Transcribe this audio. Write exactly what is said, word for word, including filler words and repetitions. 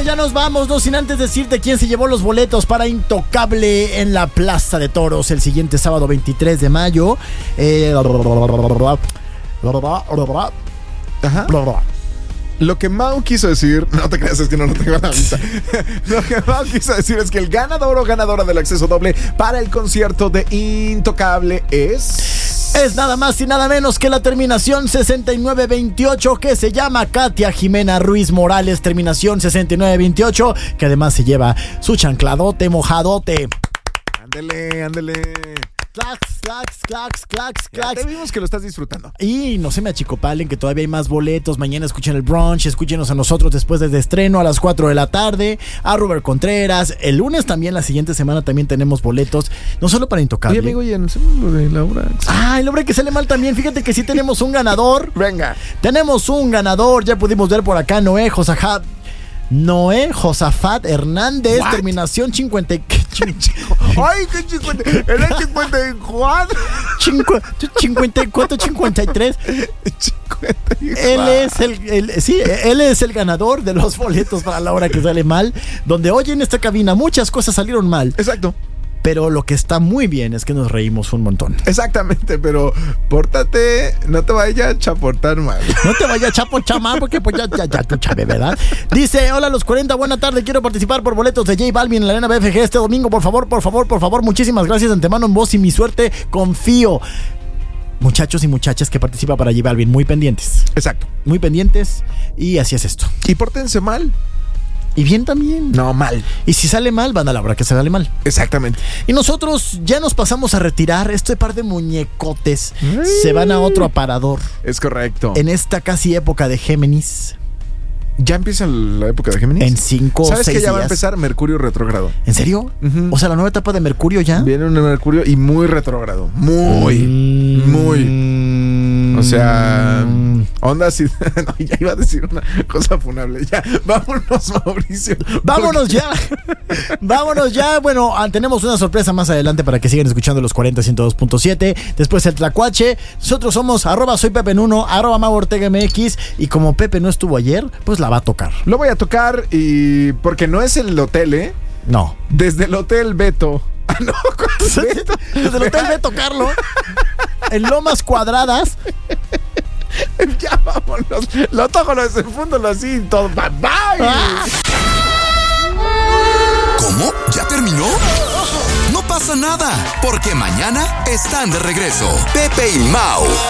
ya nos vamos, no sin antes decirte quién se llevó los boletos para Intocable en la Plaza de Toros el siguiente sábado veintitrés de mayo. Eh... Ajá. Lo que Mau quiso decir, no te creas, es que no lo tengo en la vista. Lo que Mau quiso decir es que el ganador o ganadora del acceso doble para el concierto de Intocable es... Es nada más y nada menos que la terminación sesenta y nueve veintiocho, que se llama Katia Jimena Ruiz Morales, terminación sesenta y nueve veintiocho, que además se lleva su chancladote mojadote. Ándele, ándele. Clax, clax, clax, clax, Ya clax. te vimos que lo estás disfrutando. Y no se me achicopalen, que todavía hay más boletos. Mañana escuchen el brunch, escúchenos a nosotros después del estreno a las cuatro de la tarde. A Robert Contreras. El lunes también, la siguiente semana también tenemos boletos. No solo para Intocable. Oye, amigo, ya no sé lo de Laura. Ah, el hombre que sale mal también. Fíjate que sí tenemos un ganador. Venga. Tenemos un ganador. Ya pudimos ver por acá Noé Josafat. Noé Josafat Hernández. What? Terminación cincuenta. Ay, qué cincuenta. Era cincuenta y cuatro. cincuenta y cuatro cincuenta y tres. cincuenta y cuatro. Él es el, el- sí, él es el ganador de los boletos para la hora que sale mal. Donde hoy en esta cabina muchas cosas salieron mal. Exacto. Pero lo que está muy bien es que nos reímos un montón. Exactamente, pero pórtate, no te vayas a chaportar mal. No te vayas chapo chamar, porque pues ya, ya, ya tú chave, ¿verdad? Dice, hola los cuarenta, buena tarde, quiero participar por boletos de J Balvin en la Arena B F G este domingo, por favor, por favor, por favor, muchísimas gracias de antemano en voz y mi suerte, confío. Muchachos y muchachas que participan para J Balvin, muy pendientes, Exacto. muy pendientes, y así es esto. Y pórtense mal. Y bien también. No, mal. Y si sale mal, van a la hora que se sale mal. Exactamente. Y nosotros ya nos pasamos a retirar. Este par de muñecotes se van a otro aparador. Es correcto. En esta casi época de Géminis. ¿Ya empieza la época de Géminis? En cinco o ¿Sabes seis que ya va a días. empezar Mercurio retrógrado? ¿En serio? Ujú. O sea, la nueva etapa de Mercurio ya. Viene un Mercurio y muy retrógrado. Muy, Mm. muy. O sea, onda así. No, ya iba a decir una cosa funable. Ya, vámonos, Mauricio. Vámonos ya. Vámonos ya. Bueno, ah, tenemos una sorpresa más adelante para que sigan escuchando los cuarenta ciento dos punto siete. Después el Tlacuache. Nosotros somos arroba soy Pepe Nuno, arroba Mau Ortega M X. Y como Pepe no estuvo ayer, pues la va a tocar. Lo voy a tocar y porque no es el hotel, ¿eh? No. Desde el hotel Beto. Ah, no, ¿cuál Beto? Desde el hotel de tocarlo. En Lomas Cuadradas. Ya vámonos. Lo toco, lo desenfundo, así y todo. Bye bye. Ah. ¿Cómo? ¿Ya terminó? No pasa nada, porque mañana están de regreso Pepe y Mau.